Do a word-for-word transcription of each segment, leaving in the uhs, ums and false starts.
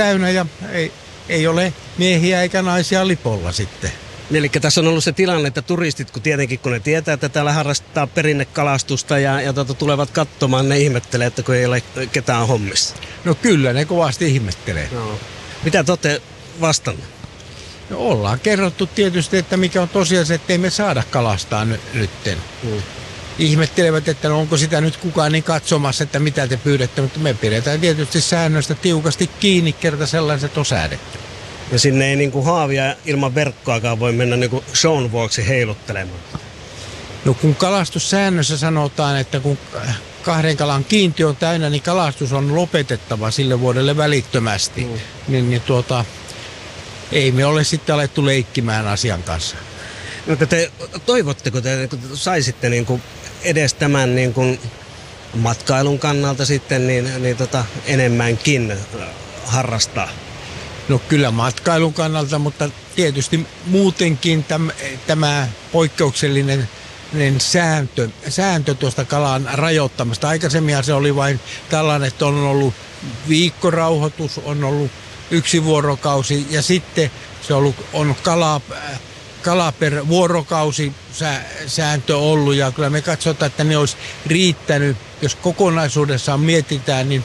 täynnä ja ei, ei ole miehiä eikä naisia lipolla sitten. Eli tässä on ollut se tilanne, että turistit, kun tietenkin kun ne tietää, että täällä harrastaa perinnekalastusta ja, ja tuota, tulevat katsomaan, ne ihmettelee, että kun ei ole ketään hommissa. No kyllä, ne kovasti ihmettelee. No. Mitä te olette vastannut? No ollaan kerrottu tietysti, että mikä on tosiasia, että ei me saada kalastaa ny- nytten. Hmm. Ihmettelevät, että no onko sitä nyt kukaan niin katsomassa, että mitä te pyydätte, mutta me pidetään tietysti säännöistä tiukasti kiinni, kerta sellaiset on säädetty. Ja sinne ei niin kuin haavia ilman verkkoakaan voi mennä niin kuin shown vuoksi heiluttelemaan. No kun kalastussäännössä sanotaan, että kun kahden kalan kiintiö on täynnä, niin kalastus on lopetettava sille vuodelle välittömästi. Mm. Niin, niin tuota, ei me ole sitten alettu leikkimään asian kanssa. No, te toivotteko te, kun saisitte niin kuin edes tämän niin kuin matkailun kannalta sitten niin, niin tota, enemmänkin harrastaa? No kyllä matkailun kannalta, mutta tietysti muutenkin täm, tämä poikkeuksellinen sääntö, sääntö tuosta kalan rajoittamasta. Aikaisemmin se oli vain tällainen, että on ollut viikkorauhoitus, on ollut yksi vuorokausi ja sitten se on, ollut, on kala, kala per vuorokausi sääntö ollut ja kyllä me katsotaan, että ne olisi riittänyt, jos kokonaisuudessaan mietitään, niin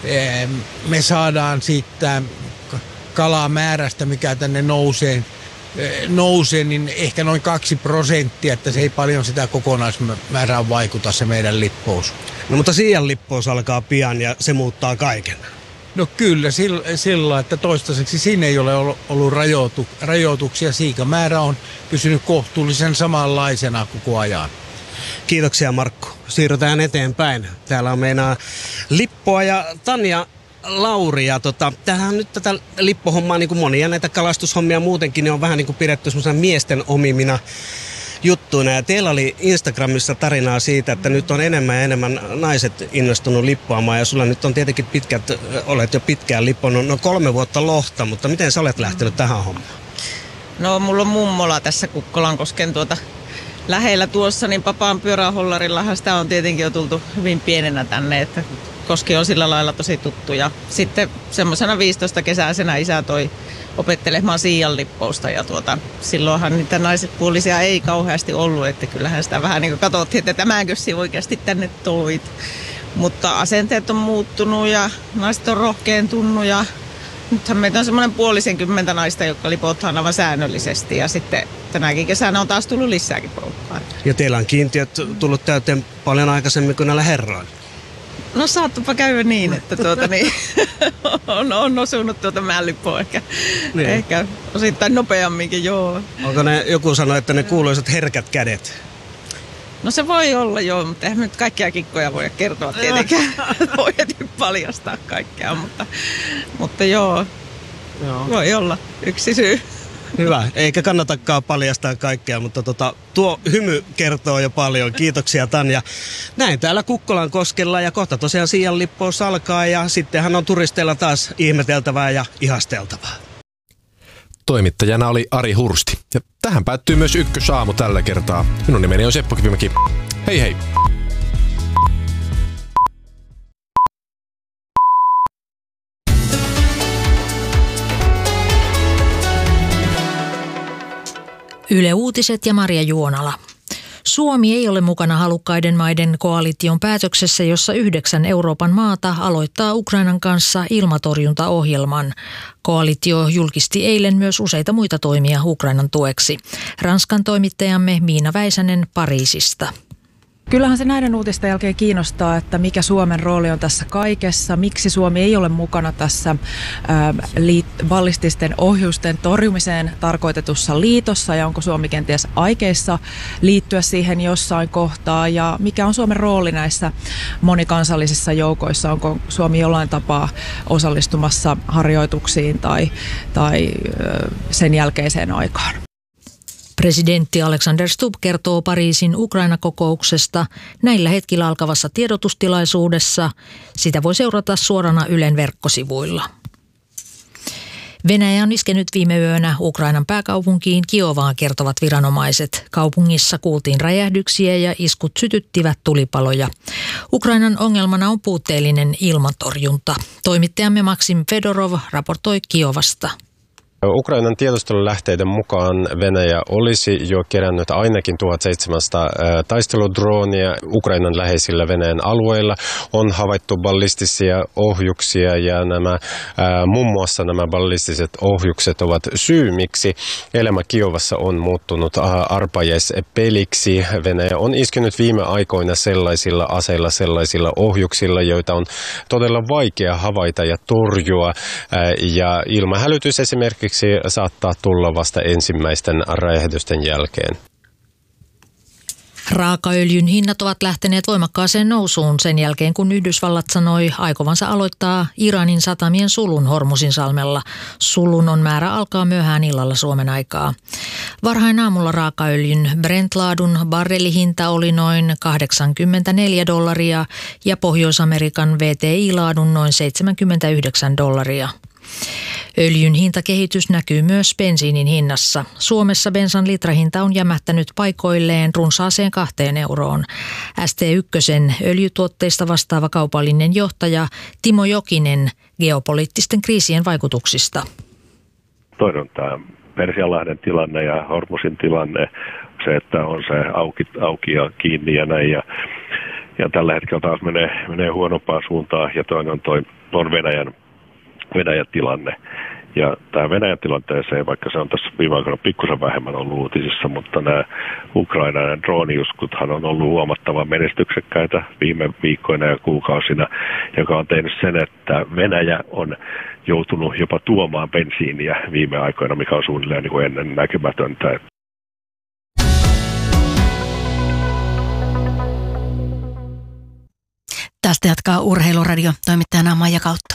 me saadaan siitä kalamäärästä, mikä tänne nousee, nousee, niin ehkä noin kaksi prosenttia, että se ei paljon sitä kokonaismäärään vaikuta se meidän lippous. No mutta Siian lippous alkaa pian ja se muuttaa kaiken. No kyllä, sillä, sillä että toistaiseksi siinä ei ole ollut rajoitu, rajoituksia. Siikamäärä on pysynyt kohtuullisen samanlaisena koko ajan. Kiitoksia Markku. Siirrytään eteenpäin. Täällä on meinaa Lippoa ja Tanja Lauri. Ja tota, tämähän nyt tätä lippohommaa, niin kuin monia näitä kalastushommia muutenkin, niin on vähän niin kuin pidetty semmoisen miesten omimina juttuina. Ja teillä oli Instagramissa tarinaa siitä, että nyt on enemmän ja enemmän naiset innostunut lippoamaan. Ja sulla nyt on tietenkin pitkät, olet jo pitkään lipponut, no kolme vuotta lohta, mutta miten sä olet lähtenyt tähän hommaan? No mulla on mummola tässä Kukkolankosken tuota lähellä tuossa, niin Papaan pyörähollarillahan sitä on tietenkin jo tultu hyvin pienenä tänne, että koski on sillä lailla tosi tuttu. Ja sitten semmoisena viisitoista kesäisenä isä toi opettelemaan Siian lippousta ja tuota, silloinhan niitä naisetpuolisia ei kauheasti ollut, että kyllähän sitä vähän niin kuin katsottiin, että tämänkö si oikeasti tänne toit. Mutta asenteet on muuttunut ja naiset on rohkeentunut ja nythän meitä on semmoinen puolisenkymmentä naista, jotka lipotaan aivan säännöllisesti ja sitten tänäkin kesänä on taas tullut lisääkin porukkaa. Ja teillä on kiintiöt tullut täyteen paljon aikaisemmin kuin näillä herroilla. No saattupa käydä niin, että tuota, niin, on, on osunut tuota mällippoa ehkä, niin. ehkä osittain nopeamminkin, joo. Onko ne, joku sanoi, että ne kuuluisat herkät kädet? No se voi olla joo, mutta eihän nyt kaikkia kikkoja voi kertoa tietenkään. Voi heti paljastaa kaikkea, mutta, mutta joo, joo, voi olla yksi syy. Hyvä, eikä kannatakaan paljastaa kaikkea, mutta tota, tuo hymy kertoo jo paljon. Kiitoksia Tanja. Näin täällä Kukkolankoskella ja kohta tosiaan Siian lippous alkaa ja sittenhän on turisteilla taas ihmeteltävää ja ihasteltavaa. Toimittajana oli Ari Hursti. Ja tähän päättyy myös Ykkösaamu tällä kertaa. Minun nimeni on Seppo Kivimäki. Hei hei! Yle Uutiset ja Maria Juonala. Suomi ei ole mukana halukkaiden maiden koalition päätöksessä, jossa yhdeksän Euroopan maata aloittaa Ukrainan kanssa ilmatorjuntaohjelman. Koalitio julkisti eilen myös useita muita toimia Ukrainan tueksi. Ranskan toimittajamme Miina Väisänen Pariisista. Kyllähän se näiden uutisten jälkeen kiinnostaa, että mikä Suomen rooli on tässä kaikessa, miksi Suomi ei ole mukana tässä ää, liit- ballististen ohjusten torjumiseen tarkoitetussa liitossa ja onko Suomi kenties aikeissa liittyä siihen jossain kohtaa ja mikä on Suomen rooli näissä monikansallisissa joukoissa, onko Suomi jollain tapaa osallistumassa harjoituksiin tai, tai ää, sen jälkeiseen aikaan. Presidentti Alexander Stubb kertoo Pariisin Ukraina-kokouksesta näillä hetkillä alkavassa tiedotustilaisuudessa. Sitä voi seurata suorana Ylen verkkosivuilla. Venäjä on iskenyt viime yönä Ukrainan pääkaupunkiin Kiovaan, kertovat viranomaiset. Kaupungissa kuultiin räjähdyksiä ja iskut sytyttivät tulipaloja. Ukrainan ongelmana on puutteellinen ilmatorjunta. Toimittajamme Maksim Fedorov raportoi Kiovasta. Ukrainan tiedustelulähteiden mukaan Venäjä olisi jo kerännyt ainakin tuhatseitsemänsataa taisteludroonia Ukrainan läheisillä Venäjän alueilla. On havaittu ballistisia ohjuksia ja nämä, ää, muun muassa nämä ballistiset ohjukset ovat syy, miksi elämä Kiovassa on muuttunut arpajaispeliksi. Venäjä on iskenyt viime aikoina sellaisilla aseilla, sellaisilla ohjuksilla, joita on todella vaikea havaita ja torjua. Ää, ja ilmahälytys esimerkiksi saattaa tulla vasta ensimmäisten räjähdysten jälkeen. Raakaöljyn hinnat ovat lähteneet voimakkaaseen nousuun sen jälkeen, kun Yhdysvallat sanoi aikovansa aloittaa Iranin satamien sulun Hormuzinsalmella. Sulun on määrä alkaa myöhään illalla Suomen aikaa. Varhain aamulla raakaöljyn Brent-laadun barrelihinta oli noin kahdeksankymmentäneljä dollaria ja Pohjois-Amerikan V T I-laadun noin seitsemänkymmentäyhdeksän dollaria. Öljyn hintakehitys näkyy myös bensiinin hinnassa. Suomessa bensan litrahinta on jämähtänyt paikoilleen runsaaseen kahteen euroon. S T yksi öljytuotteista vastaava kaupallinen johtaja Timo Jokinen geopoliittisten kriisien vaikutuksista. Toinen on tämä Persianlahden tilanne ja Hormuzin tilanne, se, että on se auki, auki ja kiinni ja näin. Ja, ja tällä hetkellä taas menee, menee huonompaan suuntaan ja toinen on, toi, on Venäjän Venäjän tilanne. Ja tämä Venäjän tilanteeseen, vaikka se on tässä viime aikoina pikkusen vähemmän ollut uutisissa, mutta nämä Ukrainan drooniuskuthan on ollut huomattavan menestyksekkäitä viime viikkoina ja kuukausina, joka on tehnyt sen, että Venäjä on joutunut jopa tuomaan bensiiniä viime aikoina, mikä on suunnilleen niin kuin ennen näkymätöntä. Tästä jatkaa Urheiluradio, toimittajana Maija Kautto.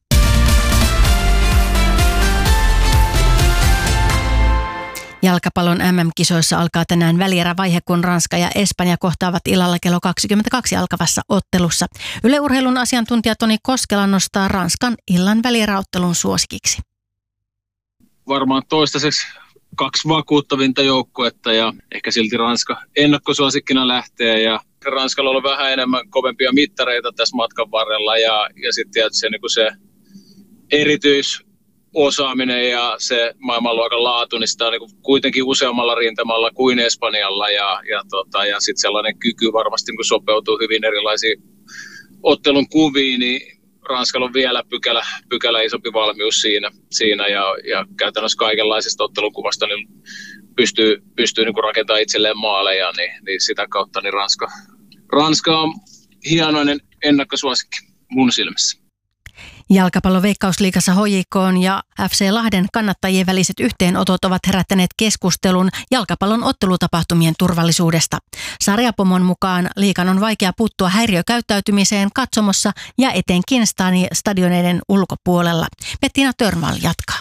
Jalkapallon M M-kisoissa alkaa tänään välierävaihe, kun Ranska ja Espanja kohtaavat illalla kello kaksikymmentäkaksi alkavassa ottelussa. Yle Urheilun asiantuntija Toni Koskela nostaa Ranskan illan välieräottelun suosikiksi. Varmaan toistaiseksi kaksi vakuuttavinta joukkuetta ja ehkä silti Ranska ennakkosuosikkina lähtee. Ja Ranskalla on vähän enemmän kovempia mittareita tässä matkan varrella ja, ja sitten tietysti se, niin se erityis osaaminen ja se maailmanluokan laatu, niin sitä on niin kuitenkin useammalla rintamalla kuin Espanjalla ja, ja, tota, ja sitten sellainen kyky varmasti niin sopeutuu hyvin erilaisiin ottelun kuviin, niin Ranskalla on vielä pykälä, pykälä isompi valmius siinä, siinä ja, ja käytännössä kaikenlaisesta ottelukuvasta niin pystyy, pystyy niin rakentamaan itselleen maaleja, niin, niin sitä kautta niin Ranska, Ranska on hienoinen ennakkosuosikki mun silmissä. Jalkapallon Veikkausliigassa H J K:n ja F C Lahden kannattajien väliset yhteenotot ovat herättäneet keskustelun jalkapallon ottelutapahtumien turvallisuudesta. Sarjapomon mukaan liigan on vaikea puuttua häiriökäyttäytymiseen katsomossa ja etenkin stadioneiden ulkopuolella. Bettina Törmal jatkaa.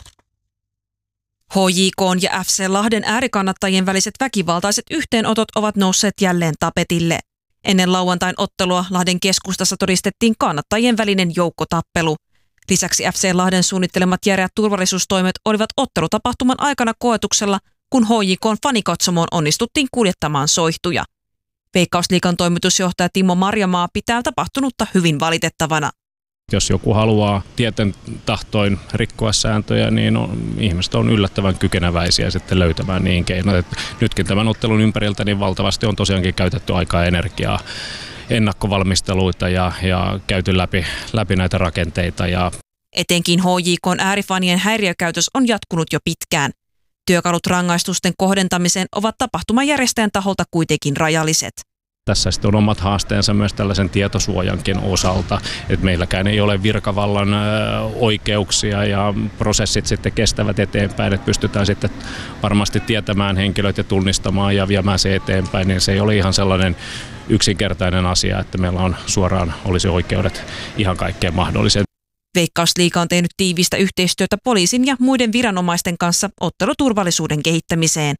H J K:n ja F C Lahden äärikannattajien väliset väkivaltaiset yhteenotot ovat nousseet jälleen tapetille. Ennen lauantain ottelua Lahden keskustassa todistettiin kannattajien välinen joukkotappelu. Lisäksi F C Lahden suunnittelemat järeät turvallisuustoimet olivat ottelutapahtuman aikana koetuksella, kun H J K:n fanikatsomoon onnistuttiin kuljettamaan soihtuja. Veikkausliigan toimitusjohtaja Timo Marjamaa pitää tapahtunutta hyvin valitettavana. Jos joku haluaa tieten tahtoin rikkoa sääntöjä, niin on, ihmiset on yllättävän kykeneväisiä sitten löytämään niin keinot. Nytkin tämän ottelun ympäriltä niin valtavasti on tosiaankin käytetty aikaa ja energiaa, ennakkovalmisteluita ja, ja käyty läpi, läpi näitä rakenteita. Ja etenkin H J K:n äärifanien häiriökäytös on jatkunut jo pitkään. Työkalut rangaistusten kohdentamiseen ovat tapahtumajärjestäjän taholta kuitenkin rajalliset. Tässä sitten on omat haasteensa myös tällaisen tietosuojankin osalta, että meilläkään ei ole virkavallan oikeuksia ja prosessit sitten kestävät eteenpäin, että pystytään sitten varmasti tietämään henkilöt ja tunnistamaan ja viemään se eteenpäin, niin se ei ole ihan sellainen yksinkertainen asia, että meillä on suoraan olisi oikeudet ihan kaikkeen mahdolliseen. Veikkausliiga on tehnyt tiivistä yhteistyötä poliisin ja muiden viranomaisten kanssa otteluturvallisuuden kehittämiseen.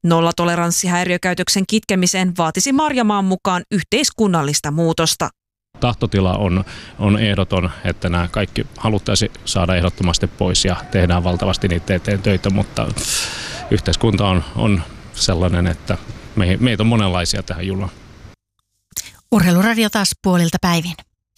Nollatoleranssi häiriökäytöksen kitkemiseen vaatisi Marjamaan mukaan yhteiskunnallista muutosta. tahtotila on, on ehdoton, että nämä kaikki haluttaisiin saada ehdottomasti pois ja tehdään valtavasti niitä eteen töitä, mutta yhteiskunta on, on sellainen, että me, meitä on monenlaisia tähän juhlaan. Urheiluradio taas puolilta päivin.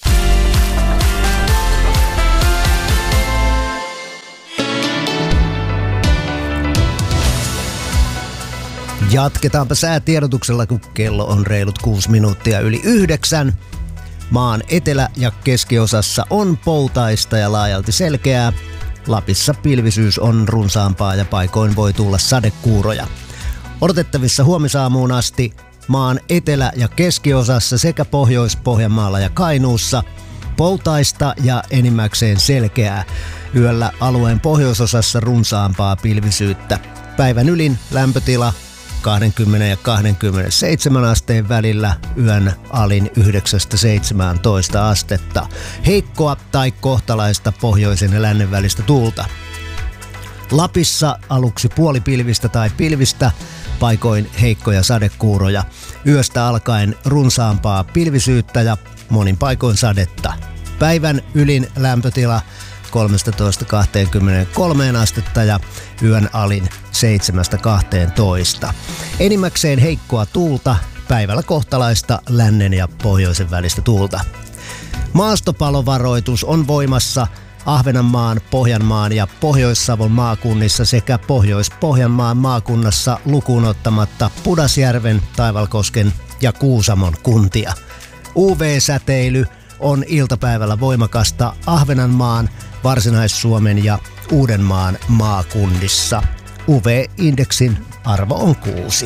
Jatketaanpa säätiedotuksella, kun kello on reilut kuusi minuuttia yli yhdeksän. Maan etelä- ja keskiosassa on poutaista ja laajalti selkeää. Lapissa pilvisyys on runsaampaa ja paikoin voi tulla sadekuuroja. Odotettavissa huomisaamuun asti maan etelä- ja keskiosassa sekä Pohjois-Pohjanmaalla ja Kainuussa poutaista ja enimmäkseen selkeää. Yöllä alueen pohjoisosassa runsaampaa pilvisyyttä. Päivän ylin lämpötila kaksikymmentä ja kaksikymmentäseitsemän asteen välillä, yön alin yhdeksästä seitsemääntoista astetta. Heikkoa tai kohtalaista pohjoisen ja lännen välistä tuulta. Lapissa aluksi puolipilvistä tai pilvistä, paikoin heikkoja sadekuuroja. Yöstä alkaen runsaampaa pilvisyyttä ja monin paikoin sadetta. Päivän ylin lämpötila kolmetoista kaksikymmentäkolme astetta ja yön alin seitsemästä kahteentoista. Enimmäkseen heikkoa tuulta, päivällä kohtalaista lännen ja pohjoisen välistä tuulta. Maastopalovaroitus on voimassa Ahvenanmaan, Pohjanmaan ja Pohjois-Savon maakunnissa sekä Pohjois-Pohjanmaan maakunnassa lukuun ottamatta Pudasjärven, Taivalkosken ja Kuusamon kuntia. U V-säteily on iltapäivällä voimakasta Ahvenanmaan, Varsinais-Suomen ja Uudenmaan maakunnissa. U V-indeksin arvo on kuusi.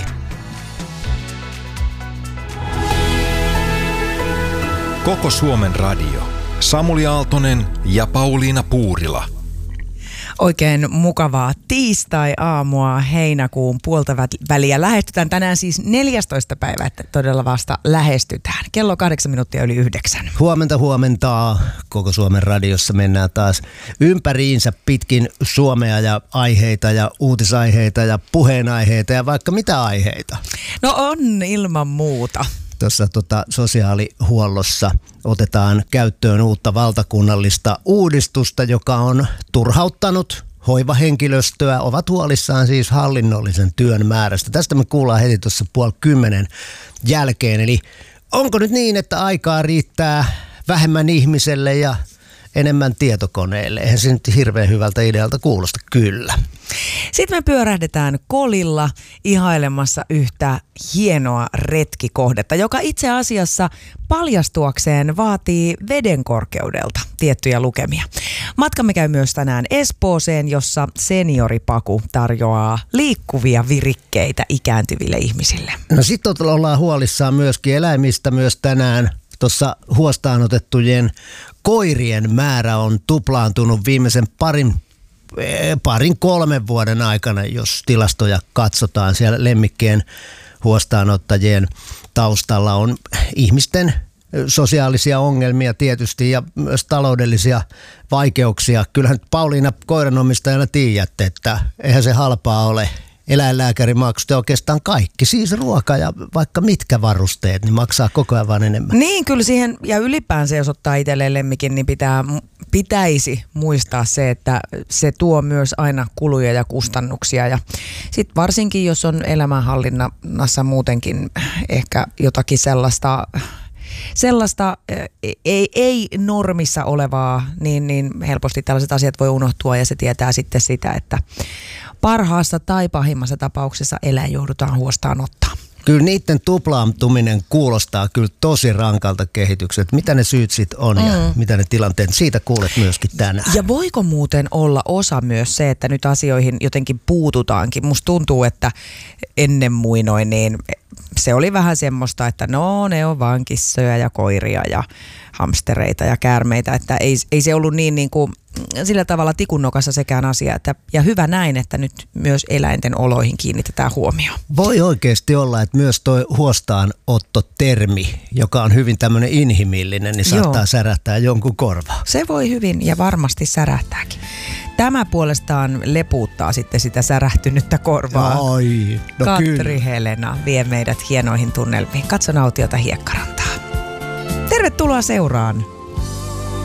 Koko Suomen radio. Samuli Aaltonen ja Pauliina Puurila. Oikein mukavaa tiistai-aamua heinäkuun puolta väliä. Lähestytään tänään siis neljästoista päivä, että todella vasta lähestytään. Kello kahdeksan minuuttia yli yhdeksän. Huomenta huomentaa. Koko Suomen radiossa mennään taas ympäriinsä pitkin Suomea ja aiheita ja uutisaiheita ja puheenaiheita ja vaikka mitä aiheita. No on ilman muuta. Tuossa tota, sosiaalihuollossa otetaan käyttöön uutta valtakunnallista uudistusta, joka on turhauttanut hoivahenkilöstöä. Ovat huolissaan siis hallinnollisen työn määrästä. Tästä me kuullaan heti tuossa puoli kymmenen jälkeen. Eli onko nyt niin, että aikaa riittää vähemmän ihmiselle ja enemmän tietokoneelle? Eihän se nyt hirveän hyvältä idealta kuulosta, kyllä. Sitten me pyörähdetään Kolilla ihailemassa yhtä hienoa retkikohdetta, joka itse asiassa paljastuakseen vaatii veden korkeudelta tiettyjä lukemia. Matkamme käy myös tänään Espooseen, jossa senioripaku tarjoaa liikkuvia virikkeitä ikääntyville ihmisille. No sitten ollaan huolissaan myöskin eläimistä myös tänään. Tuossa huostaan otettujen koirien määrä on tuplaantunut viimeisen parin, parin kolmen vuoden aikana, jos tilastoja katsotaan. Siellä lemmikkien huostaanottajien taustalla on ihmisten sosiaalisia ongelmia tietysti ja myös taloudellisia vaikeuksia. Kyllähän Pauliina koiranomistajana tiedätte, että eihän se halpaa ole. Eläinlääkärimaksut ja oikeastaan kaikki, siis ruoka ja vaikka mitkä varusteet, niin maksaa koko ajan vaan enemmän. Niin, kyllä siihen, ja ylipäänsä jos ottaa itselleen lemmikin, niin pitää, pitäisi muistaa se, että se tuo myös aina kuluja ja kustannuksia. Ja sitten varsinkin, jos on elämänhallinnassa muutenkin ehkä jotakin sellaista... Sellaista ei, ei normissa olevaa, niin, niin helposti tällaiset asiat voi unohtua ja se tietää sitten sitä, että parhaassa tai pahimmassa tapauksessa eläin joudutaan huostaan ottaa. Kyllä niiden tuplaantuminen kuulostaa kyllä tosi rankalta kehitykseltä. Mitä ne syyt sitten on mm. ja mitä ne tilanteet, siitä kuulet myöskin tänään. Ja voiko muuten olla osa myös se, että nyt asioihin jotenkin puututaankin? Musta tuntuu, että ennen muinoin niin se oli vähän semmoista, että no ne on vaan kissoja ja koiria ja hamstereita ja käärmeitä, että ei, ei se ollut niin, niin kuin sillä tavalla tikunnokassa sekään asia. Että, ja hyvä näin, että nyt myös eläinten oloihin kiinnitetään huomioon. Voi oikeasti olla, että myös toi huostaanottotermi, joka on hyvin tämmöinen inhimillinen, niin saattaa Joo. särähtää jonkun korvaa. Se voi hyvin ja varmasti särähtääkin. Tämä puolestaan lepuuttaa sitten sitä särähtynyttä korvaa. Ai, no Katri kyllä. Helena vie meidät hienoihin tunnelmiin. Katso nautiota Hiekkarantaa. Tervetuloa. Tervetuloa seuraan.